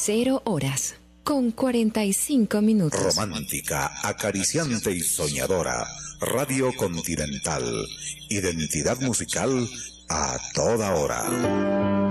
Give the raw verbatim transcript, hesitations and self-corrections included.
Cero horas, con cuarenta y cinco minutos. Romántica, acariciante y soñadora. Radio Continental. Identidad musical a toda hora.